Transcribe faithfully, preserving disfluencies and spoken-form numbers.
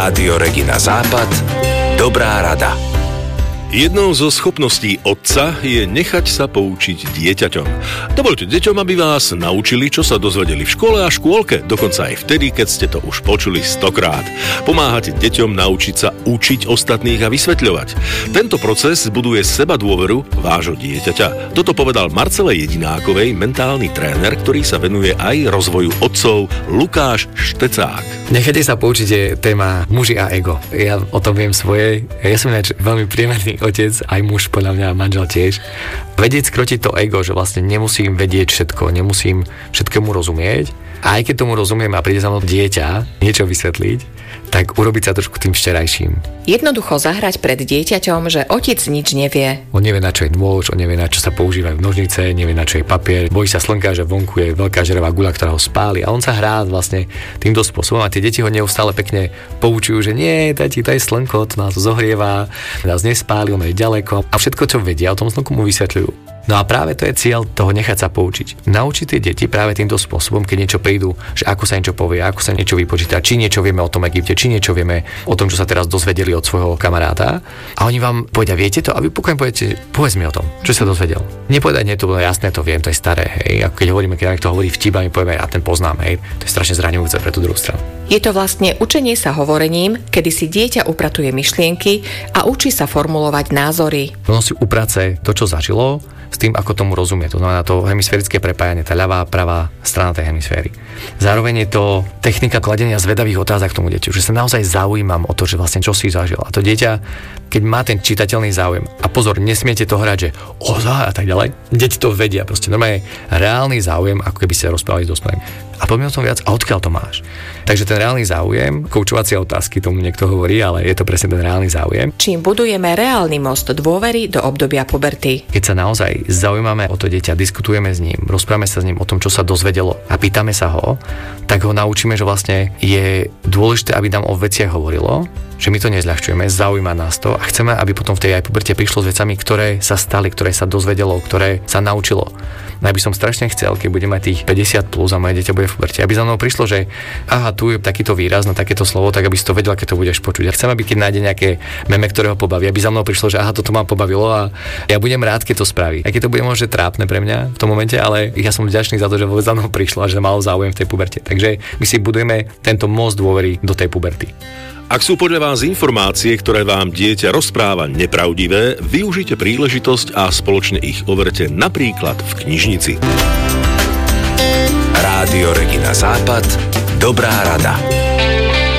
Rádio Regina Západ. Dobrá rada. Jednou zo schopností otca je nechať sa poučiť dieťaťom. Dovoľte deťom, aby vás naučili, čo sa dozvedeli v škole a škôlke, dokonca aj vtedy, keď ste to už počuli stokrát. Pomáhate deťom naučiť sa učiť ostatných a vysvetľovať. Tento proces buduje sebadôveru vášho dieťaťa. Toto povedal Marcele Jedinákovej, mentálny tréner, ktorý sa venuje aj rozvoju otcov, Lukáš Štecák. Nechajte sa poučiť je téma muži a ego. Ja o tom viem svoje. Ja som ináč veľmi priemerný otec, aj muž, podľa mňa, manžel tiež. Vedieť skrotiť to ego, že vlastne nemusím vedieť všetko, nemusím všetkému rozumieť. A aj keď tomu rozumiem a príde za mnou dieťa niečo vysvetliť, tak urobiť sa trošku tým včerajším. Jednoducho zahrať pred dieťaťom, že otec nič nevie. On nevie, na čo je nôž, on nevie, na čo sa používajú nožnice, nevie, na čo je papier, bojí sa slnka, že vonku je veľká žeravá guľa, ktorá ho spáli, a on sa hrá vlastne týmto spôsobom a tie deti ho neustále pekne poučujú, že nie, tati, to je slnko, to nás zohrieva, nás nespáli, on je ďaleko, a všetko, čo vedia o tom slnku, mu vysvetľujú. No a práve to je cieľ toho nechať sa poučiť. Naučiť tie deti práve týmto spôsobom, keď niečo prídu, že ako sa niečo povie, ako sa niečo vypočíta, či niečo vieme o tom Egypte, či niečo vieme o tom, čo sa teraz dozvedeli od svojho kamaráta. A oni vám povedia, viete to? A vy pokojne poviete, povedz mi o tom, čo sa dozvedel. Nepovedať, nie, to bolo jasné, to viem, to je staré, hej. Ako keď hovoríme, keď niekto hovorí vtip, a my povieme, ja ten poznám, hej. To je strašne zraňujúce pre tú druhú stranu. Je to vlastne učenie sa hovorením, kedy si dieťa upratuje myšlienky a učí sa formulovať názory. Ono si uprace to, čo zažilo, s tým, ako tomu rozumie. To znamená to hemisférické prepájanie, tá ľavá a pravá strana tej hemisféry. Zároveň je to technika kladenia zvedavých otázok k tomu dieťaťu, že sa naozaj zaujímam o to, že vlastne čo si zažil. A to dieťa, keď má ten čitateľný záujem, a pozor, nesmiete to hrať, že oza a tak ďalej, deti to vedia, proste normálne reálny záujem, ako keby ste rozprávali s dospelým. A poďme o tom viac, a odkiaľ to máš? Takže ten reálny záujem, koučovacie otázky, tomu niekto hovorí, ale je to presne ten reálny záujem. Čím budujeme reálny most dôvery do obdobia puberty. Keď sa naozaj zaujímame o to dieťa, diskutujeme s ním, rozprávame sa s ním o tom, čo sa dozvedelo, a pýtame sa ho, tak ho naučíme, že vlastne je dôležité, aby nám o veciach hovorilo, že my to nezľahčujeme, zaujíma nás to a chceme, aby potom v tej aj puberte prišlo s vecami, ktoré sa stali, ktoré sa dozvedelo, ktoré sa naučilo. No, aby som strašne chcel, keď budem mať tých päťdesiat plus a moje dieťa bude v puberte, aby za mnou prišlo, že aha, tu je takýto výraz na takéto slovo, tak aby si to vedel, keď to budeš počuť. Ja chcem, aby keď nájde nejaké meme, ktoré ho pobaví, aby za mnou prišlo, že aha, toto ma pobavilo, a ja budem rád, keď to spraví. Aj keď to bude možno trápne pre mňa v tom momente, ale ja som vďačný za to, že vôbec za mnou prišlo a že malo záujem v tej puberte. Takže my si budujeme tento most dôvery do tej puberty. Ak sú podľa vás informácie, ktoré vám dieťa rozpráva, nepravdivé, využite príležitosť a spoločne ich overte napríklad v knižnici. Rádio Regina Západ. Dobrá rada.